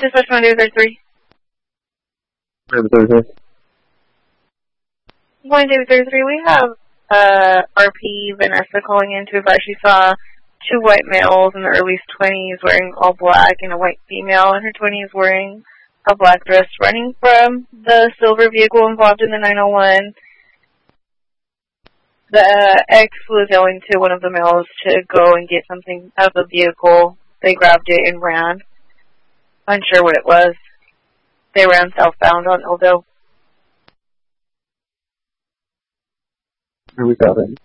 Dispatch 133. Thursday. Morning, David 33. We have RP Vanessa calling in to advise she saw two white males in the early 20s wearing all black and a white female in her 20s wearing a black dress running from the silver vehicle involved in the 901. The ex was yelling to one of the males to go and get something out of the vehicle. They grabbed it and ran. Unsure what it was. They ran southbound on Eldo. We got it.